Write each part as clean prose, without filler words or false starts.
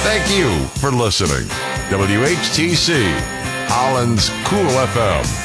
Thank you for listening. WHTC, Holland's Cool FM.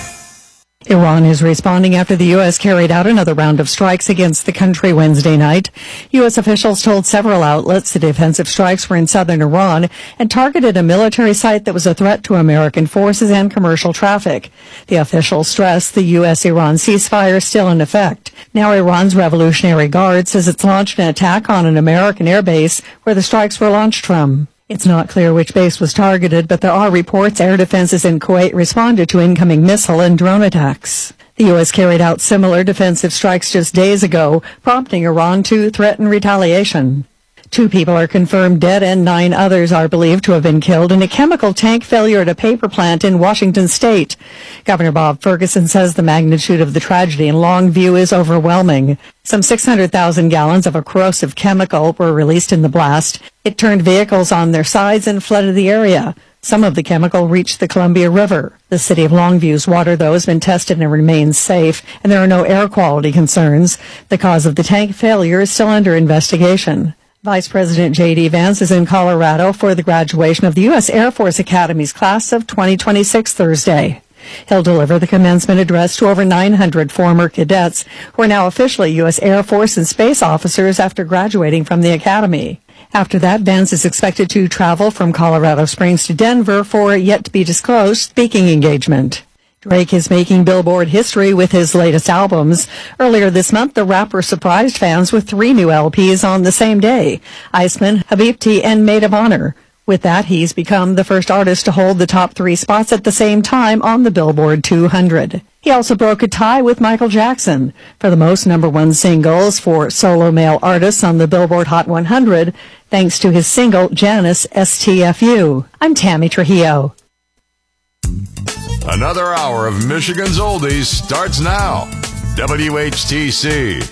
Iran is responding after the U.S. carried out another round of strikes against the country Wednesday night. U.S. officials told several outlets the defensive strikes were in southern Iran and targeted a military site that was a threat to American forces and commercial traffic. The officials stressed the U.S.-Iran ceasefire is still in effect. Now Iran's Revolutionary Guard says it's launched an attack on an American airbase where the strikes were launched from. It's not clear which base was targeted, but there are reports air defenses in Kuwait responded to incoming missile and drone attacks. The U.S. carried out similar defensive strikes just days ago, prompting Iran to threaten retaliation. 2 people are confirmed dead and 9 others are believed to have been killed in a chemical tank failure at a paper plant in Washington state. Governor Bob Ferguson says the magnitude of the tragedy in Longview is overwhelming. Some 600,000 gallons of a corrosive chemical were released in the blast. It turned vehicles on their sides and flooded the area. Some of the chemical reached the Columbia River. The city of Longview's water, though, has been tested and remains safe, and there are no air quality concerns. The cause of the tank failure is still under investigation. Vice President J.D. Vance is in Colorado for the graduation of the U.S. Air Force Academy's class of 2026 Thursday. He'll deliver the commencement address to over 900 former cadets who are now officially U.S. Air Force and space officers after graduating from the academy. After that, Vance is expected to travel from Colorado Springs to Denver for a yet-to-be-disclosed speaking engagement. Drake is making Billboard history with his latest albums. Earlier this month, the rapper surprised fans with 3 new LPs on the same day: Iceman, Habibti, and Maid of Honor. With that, he's become the first artist to hold the top 3 spots at the same time on the Billboard 200. He also broke a tie with Michael Jackson for the most #1 singles for solo male artists on the Billboard Hot 100, thanks to his single, Janice STFU. I'm Tammy Trujillo. Another hour of Michigan's Oldies starts now. WHTC.